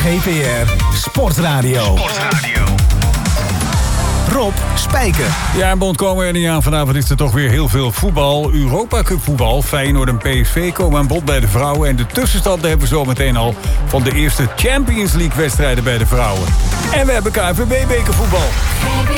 GPR Sportradio. Rob Spijker. Ja, en Bond komen er niet aan. Vanavond is er toch weer heel veel voetbal. Europa Cup voetbal. Feyenoord en PSV komen aan bod bij de vrouwen. En de tussenstanden hebben we zo meteen al van de eerste Champions League wedstrijden bij de vrouwen. En we hebben KNVB bekervoetbal.